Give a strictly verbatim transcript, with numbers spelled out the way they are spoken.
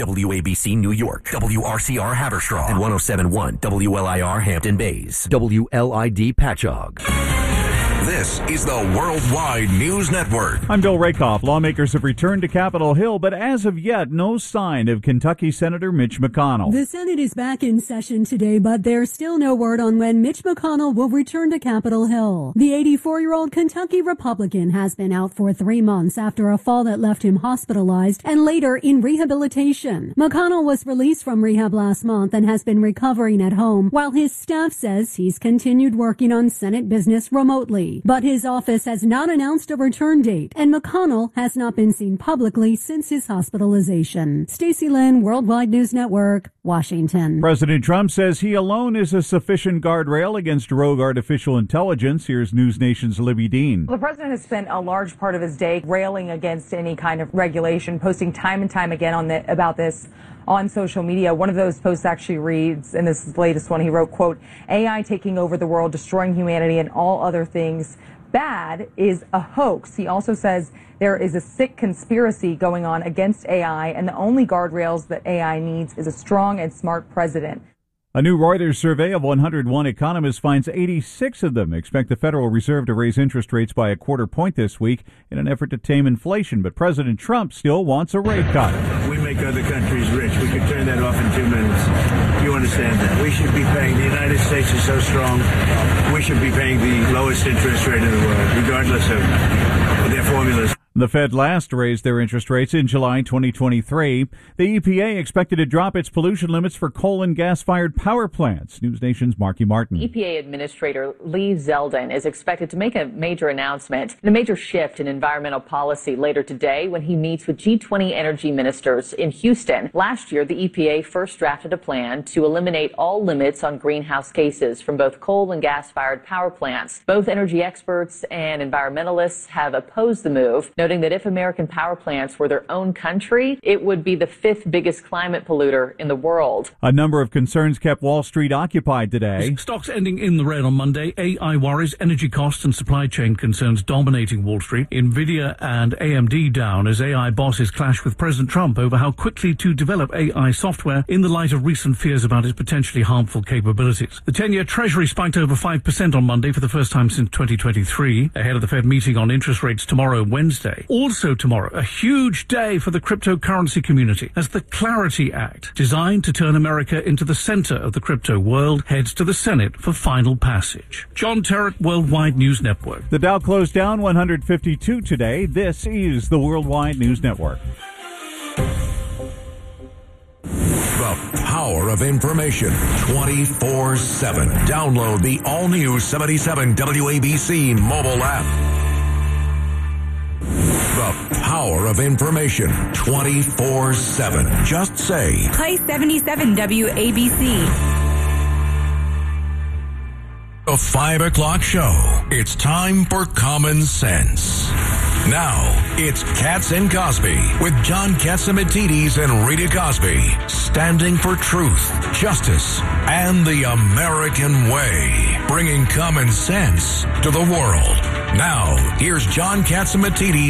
W A B C New York, W R C R Haverstraw, and one oh seven point one W L I R Hampton Bays, W L I D Patchogue. This is the Worldwide News Network. I'm Bill Rakoff. Lawmakers have returned to Capitol Hill, but as of yet, no sign of Kentucky Senator Mitch McConnell. The Senate is back in session today, but there's still no word on when Mitch McConnell will return to Capitol Hill. The eighty-four-year-old Kentucky Republican has been out for three months after a fall that left him hospitalized and later in rehabilitation. McConnell was released from rehab last month and has been recovering at home, while his staff says he's continued working on Senate business remotely. But his office has not announced a return date, and McConnell has not been seen publicly since his hospitalization. Stacey Lynn, Worldwide News Network, Washington. President Trump says he alone is a sufficient guardrail against rogue artificial intelligence. Here's News Nation's Libby Dean. The president has spent a large part of his day railing against any kind of regulation, posting time and time again on the, about this on social media. One of those posts actually reads, and this is the latest one, he wrote, quote, A I taking over the world, destroying humanity and all other things bad is a hoax. He also says there is a sick conspiracy going on against A I, and the only guardrails that A I needs is a strong and smart president. A new Reuters survey of one hundred one economists finds eighty-six of them expect the Federal Reserve to raise interest rates by a quarter point this week in an effort to tame inflation. But President Trump still wants a rate cut. We make other countries rich. We can turn that off in two minutes. You understand that. We should be paying, the United States is so strong, we should be paying the lowest interest rate in the world, regardless of their formulas. The Fed last raised their interest rates in July twenty twenty-three. The E P A expected to drop its pollution limits for coal and gas-fired power plants. News Nation's Marky Martin. E P A Administrator Lee Zeldin is expected to make a major announcement and a major shift in environmental policy later today when he meets with G twenty energy ministers in Houston. Last year, the E P A first drafted a plan to eliminate all limits on greenhouse gases from both coal and gas-fired power plants. Both energy experts and environmentalists have opposed the move, noting that if American power plants were their own country, it would be the fifth biggest climate polluter in the world. A number of concerns kept Wall Street occupied today. Stocks ending in the red on Monday. A I worries, energy costs and supply chain concerns dominating Wall Street. Nvidia and A M D down as A I bosses clash with President Trump over how quickly to develop A I software in the light of recent fears about its potentially harmful capabilities. The ten-year Treasury spiked over five percent on Monday for the first time since twenty twenty-three, ahead of the Fed meeting on interest rates tomorrow, Wednesday. Also tomorrow, a huge day for the cryptocurrency community as the Clarity Act, designed to turn America into the center of the crypto world, heads to the Senate for final passage. John Terrett, Worldwide News Network. The Dow closed down one hundred fifty-two today. This is the Worldwide News Network. The power of information twenty-four seven. Download the all-new seventy-seven W A B C mobile app. The power of information twenty-four seven. Just say, play seventy-seven W A B C. The five o'clock show. It's time for Common Sense. Now, it's Katz and Cosby with John Catsimatidis and Rita Cosby, standing for truth, justice, and the American way, bringing common sense to the world. Now, here's John Catsimatidis